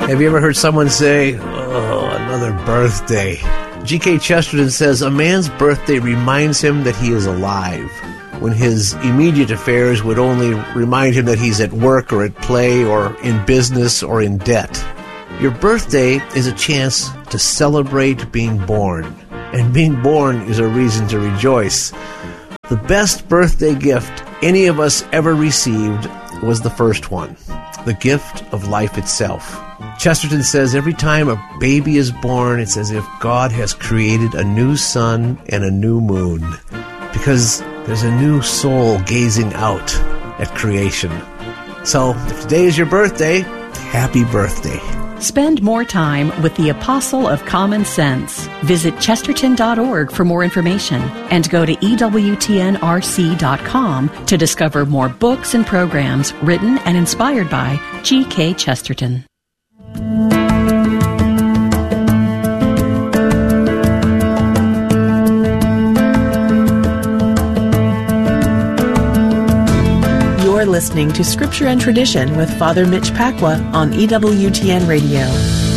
Have you ever heard someone say, "Oh, another birthday"? G.K. Chesterton says, a man's birthday reminds him that he is alive, when his immediate affairs would only remind him that he's at work or at play or in business or in debt. Your birthday is a chance to celebrate being born, and being born is a reason to rejoice. The best birthday gift any of us ever received was the first one, the gift of life itself. Chesterton says every time a baby is born, it's as if God has created a new sun and a new moon, because there's a new soul gazing out at creation. So, if today is your birthday, happy birthday. Spend more time with the Apostle of Common Sense. Visit chesterton.org for more information and go to EWTNRC.com to discover more books and programs written and inspired by G.K. Chesterton. You're listening to Scripture and Tradition with Father Mitch Pacwa on EWTN Radio.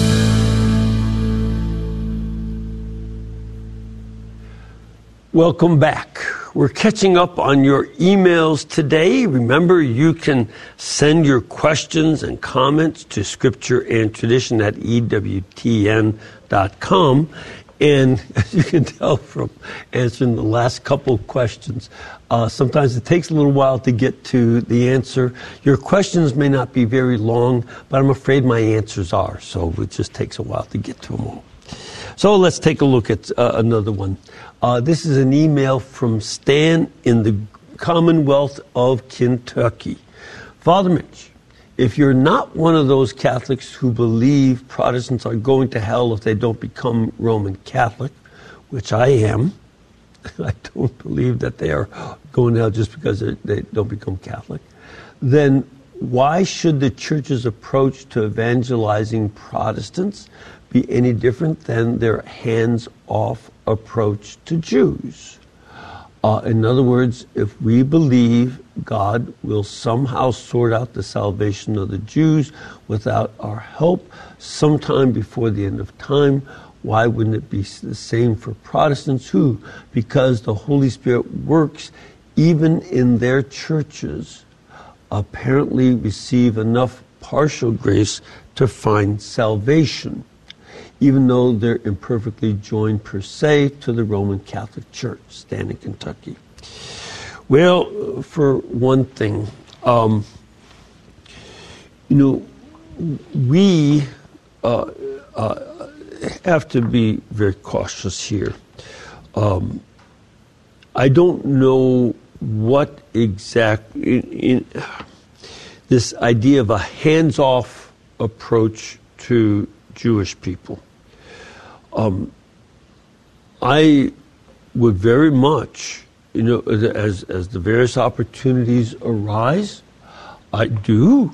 Welcome back. We're catching up on your emails today. Remember, you can send your questions and comments to Scripture and Tradition at EWTN.com. And as you can tell from answering the last couple of questions, sometimes it takes a little while to get to the answer. Your questions may not be very long, but I'm afraid my answers are. So it just takes a while to get to them all. So let's take a look at another one. This is an email from Stan in the Commonwealth of Kentucky. Father Mitch, if you're not one of those Catholics who believe Protestants are going to hell if they don't become Roman Catholic, which I am, I don't believe that they are going to hell just because they don't become Catholic, then why should the Church's approach to evangelizing Protestants be any different than their hands-off approach to Jews? In other words, if we believe God will somehow sort out the salvation of the Jews without our help sometime before the end of time, why wouldn't it be the same for Protestants who, because the Holy Spirit works even in their churches, apparently receive enough partial grace to find salvation, even though they're imperfectly joined per se to the Roman Catholic Church, Stan in Kentucky? Well, for one thing, we have to be very cautious here. I don't know what exactly in this idea of a hands-off approach to Jewish people. I would very much, as the various opportunities arise, I do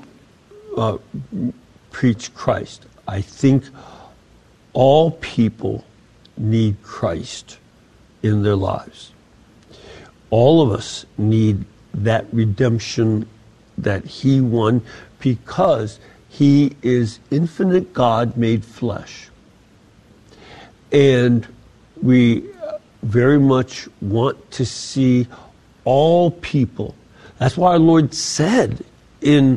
preach Christ. I think all people need Christ in their lives. All of us need that redemption that He won, because He is infinite God made flesh. And we very much want to see all people. That's why our Lord said in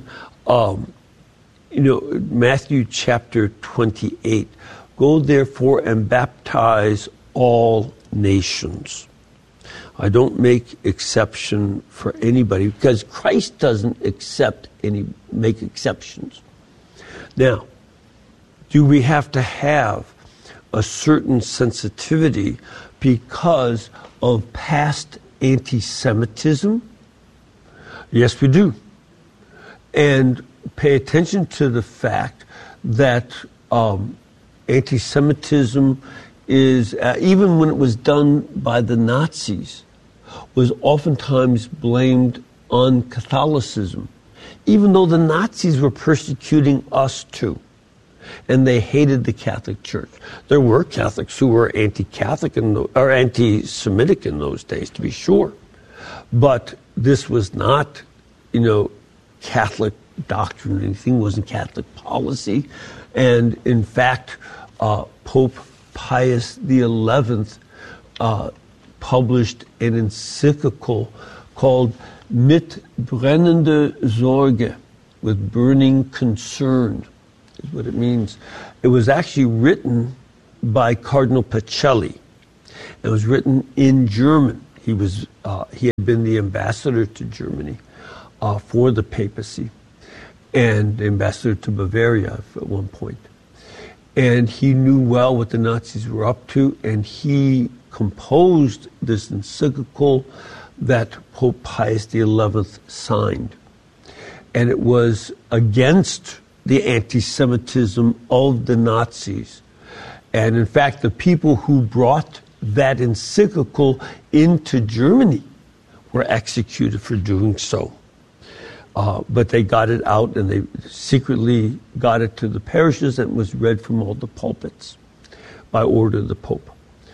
Matthew chapter 28, "Go therefore and baptize all nations." I don't make exception for anybody, because Christ doesn't make exceptions. Now, do we have to have a certain sensitivity because of past anti-Semitism? Yes, we do. And pay attention to the fact that anti-Semitism is, even when it was done by the Nazis, was oftentimes blamed on Catholicism, even though the Nazis were persecuting us too. And they hated the Catholic Church. There were Catholics who were anti-Catholic or anti-Semitic in those days, to be sure. But this was not, Catholic doctrine or anything. It wasn't Catholic policy. And in fact, Pope Pius XI published an encyclical called Mit brennende Sorge, with burning concern, is what it means. It was actually written by Cardinal Pacelli. It was written in German. He had been the ambassador to Germany for the papacy, and the ambassador to Bavaria at one point. And he knew well what the Nazis were up to, and he composed this encyclical that Pope Pius XI signed. And it was against the anti-Semitism of the Nazis. And in fact, the people who brought that encyclical into Germany were executed for doing so. But they got it out, and they secretly got it to the parishes, and it was read from all the pulpits by order of the Pope.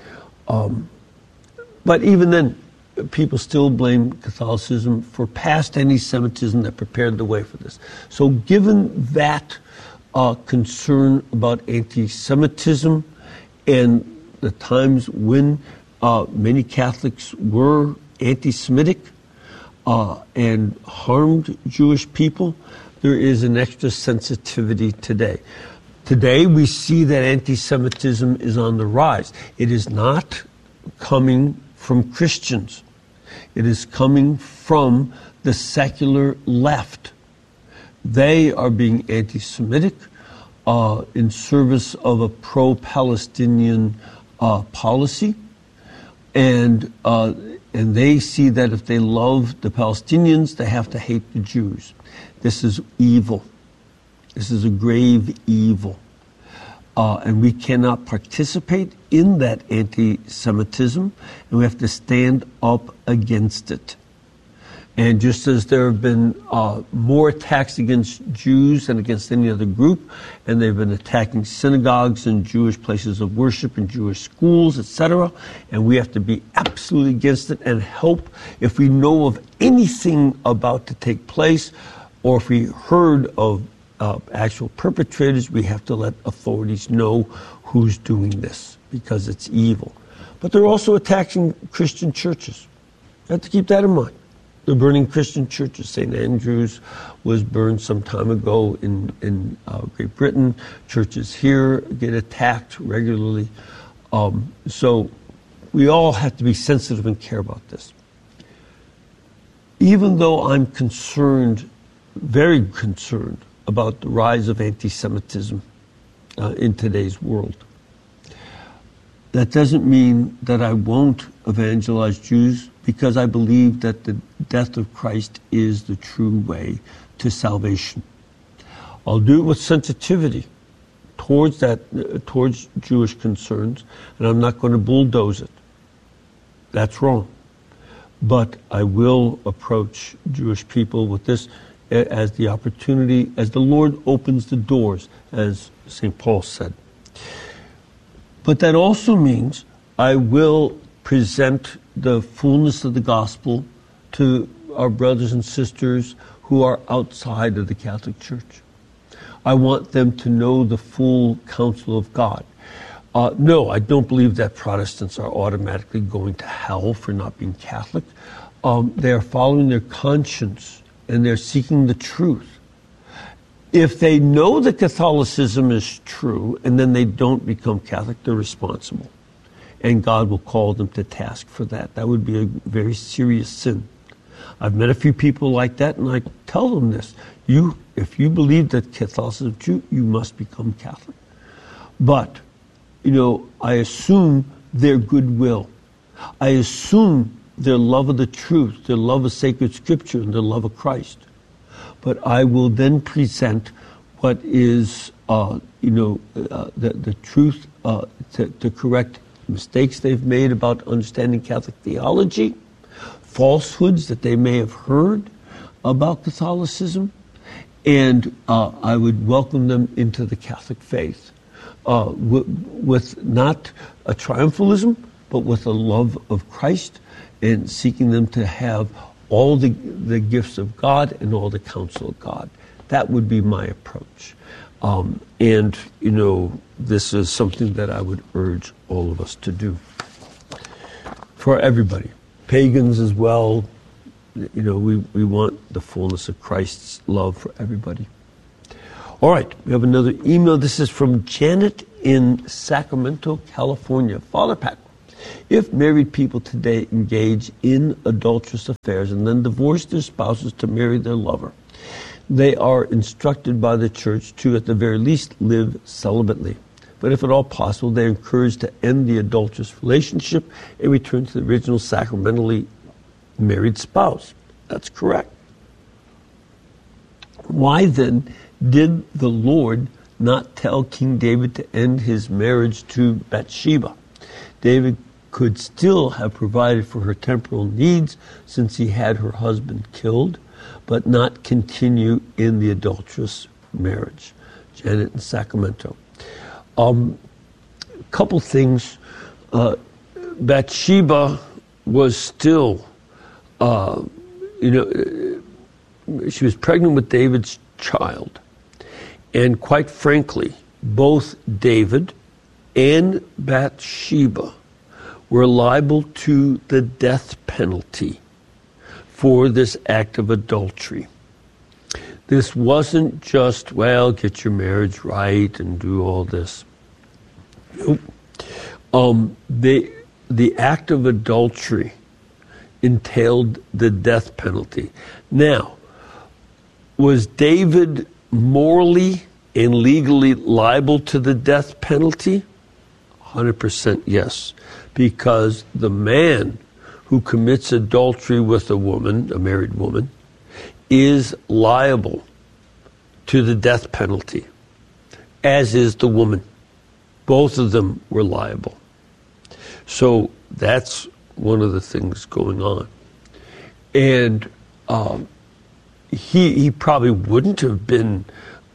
But even then, people still blame Catholicism for past anti-Semitism that prepared the way for this. So given that concern about anti-Semitism and the times when many Catholics were anti-Semitic and harmed Jewish people, there is an extra sensitivity today. Today we see that anti-Semitism is on the rise. It is not coming from Christians. It is coming from the secular left. They are being anti-Semitic in service of a pro-Palestinian policy, and they see that if they love the Palestinians, they have to hate the Jews. This is evil. This is a grave evil. And we cannot participate in that anti-Semitism, and we have to stand up against it. And just as there have been more attacks against Jews than against any other group, and they've been attacking synagogues and Jewish places of worship and Jewish schools, etc., and we have to be absolutely against it and help if we know of anything about to take place, or if we heard of actual perpetrators, we have to let authorities know who's doing this, because it's evil. But they're also attacking Christian churches. You have to keep that in mind. They're burning Christian churches. St. Andrew's was burned some time ago in Great Britain. Churches here get attacked regularly. So we all have to be sensitive and care about this. Even though I'm concerned, very concerned, about the rise of anti-Semitism in today's world, that doesn't mean that I won't evangelize Jews, because I believe that the death of Christ is the true way to salvation. I'll do it with sensitivity towards Jewish concerns, and I'm not going to bulldoze it. That's wrong. But I will approach Jewish people with this as the opportunity, as the Lord opens the doors, as St. Paul said. But that also means I will present the fullness of the gospel to our brothers and sisters who are outside of the Catholic Church. I want them to know the full counsel of God. No, I don't believe that Protestants are automatically going to hell for not being Catholic. They are following their conscience, and they're seeking the truth. If they know that Catholicism is true and then they don't become Catholic, they're responsible. And God will call them to task for that. That would be a very serious sin. I've met a few people like that, and I tell them this. If you believe that Catholicism is true, you must become Catholic. But, I assume their goodwill. I assume their love of the truth, their love of sacred scripture, and their love of Christ. But I will then present what is, the truth to correct mistakes they've made about understanding Catholic theology, falsehoods that they may have heard about Catholicism, and I would welcome them into the Catholic faith with not a triumphalism, but with a love of Christ, and seeking them to have all the gifts of God and all the counsel of God. That would be my approach. And, you know, this is something that I would urge all of us to do. For everybody. Pagans as well. You know, we want the fullness of Christ's love for everybody. All right, we have another email. This is from Janet in Sacramento, California. Father Pat, if married people today engage in adulterous affairs and then divorce their spouses to marry their lover, they are instructed by the church to, at the very least, live celibately. But if at all possible, they're encouraged to end the adulterous relationship and return to the original sacramentally married spouse. That's correct. Why then did the Lord not tell King David to end his marriage to Bathsheba? David could still have provided for her temporal needs since he had her husband killed, but not continue in the adulterous marriage. Janet in Sacramento. Couple things. Bathsheba was still, she was pregnant with David's child. And quite frankly, both David and Bathsheba were liable to the death penalty for this act of adultery. This wasn't just, well, get your marriage right and do all this. Nope. The act of adultery entailed the death penalty. Now, was David morally and legally liable to the death penalty? 100% yes. Because the man who commits adultery with a woman, a married woman, is liable to the death penalty, as is the woman. Both of them were liable. So that's one of the things going on. And he probably wouldn't have been,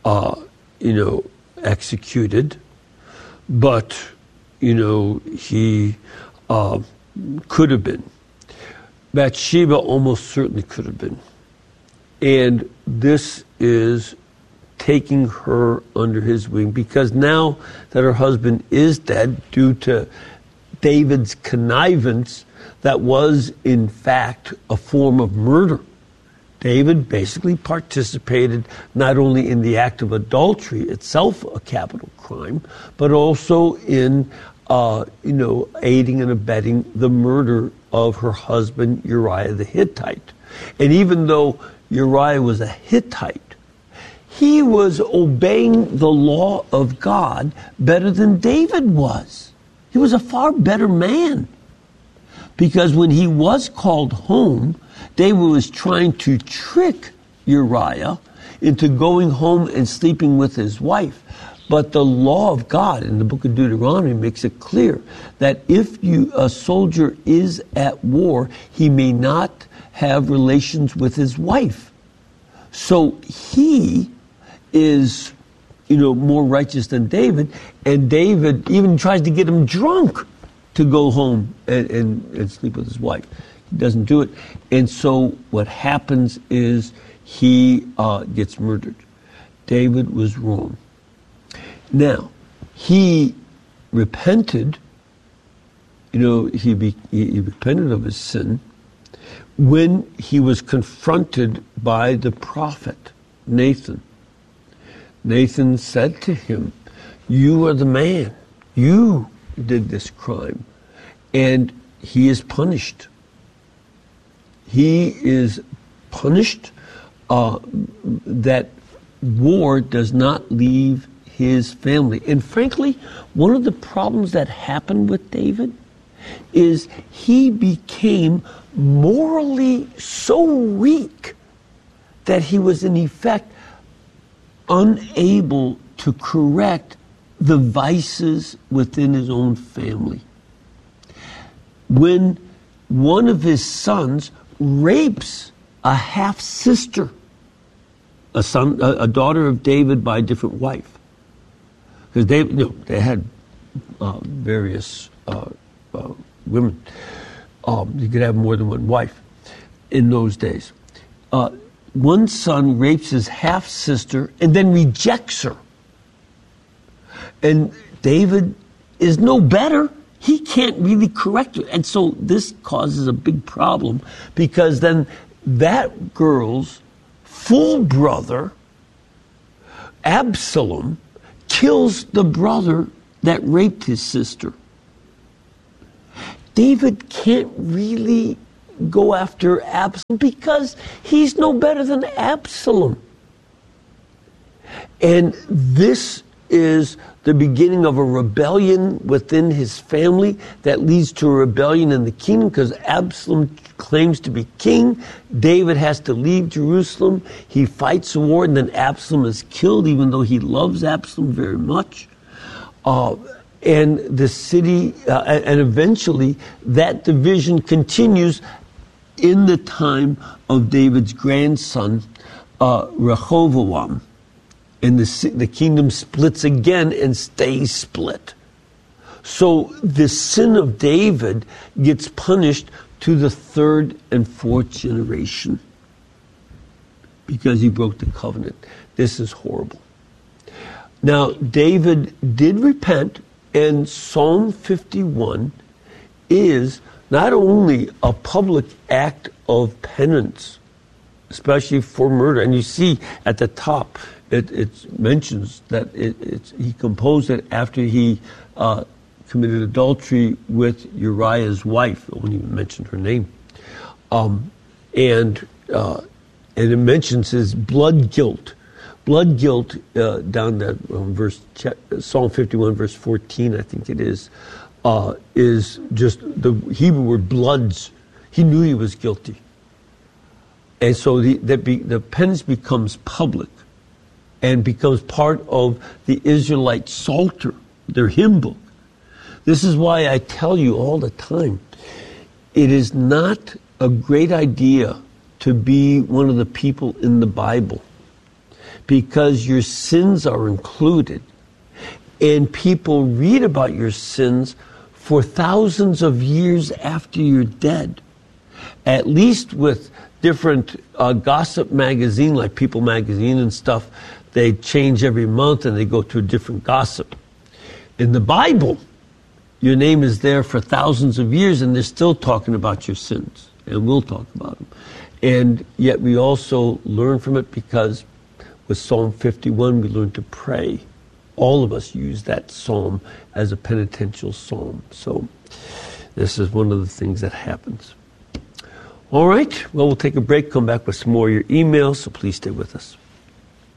executed, but, he could have been. Bathsheba almost certainly could have been. And this is taking her under his wing, because now that her husband is dead due to David's connivance, that was in fact a form of murder. David basically participated not only in the act of adultery, itself a capital crime, but also in aiding and abetting the murder of her husband Uriah the Hittite. And even though Uriah was a Hittite, he was obeying the law of God better than David was. He was a far better man. Because when he was called home, David was trying to trick Uriah into going home and sleeping with his wife. But the law of God in the book of Deuteronomy makes it clear that if a soldier is at war, he may not have relations with his wife. So he is, more righteous than David, and David even tries to get him drunk to go home and sleep with his wife. He doesn't do it. And so what happens is he gets murdered. David was wrong. Now, he repented, he repented of his sin when he was confronted by the prophet Nathan. Nathan said to him, "You are the man. You did this crime." And he is punished. He is punished. That war does not leave his family. And frankly, one of the problems that happened with David is he became morally so weak that he was in effect unable to correct the vices within his own family. When one of his sons rapes a half-sister, a daughter of David by a different wife, because they had various women. You could have more than one wife in those days. one son rapes his half-sister and then rejects her. And David is no better. He can't really correct her. And so this causes a big problem, because then that girl's full brother, Absalom, kills the brother that raped his sister. David can't really go after Absalom because he's no better than Absalom. And this is the beginning of a rebellion within his family that leads to a rebellion in the kingdom, because Absalom claims to be king. David has to leave Jerusalem. He fights a war, and then Absalom is killed, even though he loves Absalom very much. And the city, and eventually that division continues in the time of David's grandson, Rehoboam. And the kingdom splits again and stays split. So the sin of David gets punished to the third and fourth generation because he broke the covenant. This is horrible. Now, David did repent, and Psalm 51 is not only a public act of penance, especially for murder. And you see at the top, it mentions that he composed it after he committed adultery with Uriah's wife. I won't even mention her name. And it mentions his blood guilt. Blood guilt, down that verse, Psalm 51, verse 14, I think it is just the Hebrew word bloods. He knew he was guilty. And so the penance becomes public and becomes part of the Israelite Psalter, their hymn book. This is why I tell you all the time, it is not a great idea to be one of the people in the Bible, because your sins are included, and people read about your sins for thousands of years after you're dead. At least with different gossip magazine, like People Magazine and stuff, they change every month and they go to a different gossip. In the Bible, your name is there for thousands of years, and they're still talking about your sins, and we'll talk about them. And yet we also learn from it, because with Psalm 51, we learn to pray. All of us use that psalm as a penitential psalm. So this is one of the things that happens. All right, well, we'll take a break, come back with some more of your emails, so please stay with us.